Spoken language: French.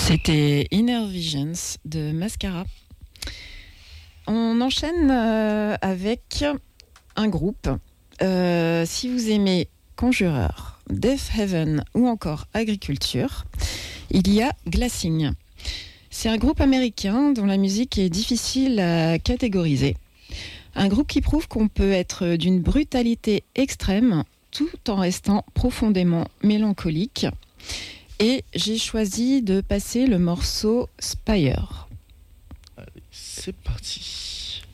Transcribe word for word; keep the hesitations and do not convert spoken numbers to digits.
C'était Inner Visions de Mascara. On enchaîne euh, avec un groupe. Euh, si vous aimez Conjurer, Death Heaven ou encore Agriculture, il y a Glassing. C'est un groupe américain dont la musique est difficile à catégoriser. Un groupe qui prouve qu'on peut être d'une brutalité extrême tout en restant profondément mélancolique. Et j'ai choisi de passer le morceau Spire. Allez, c'est parti.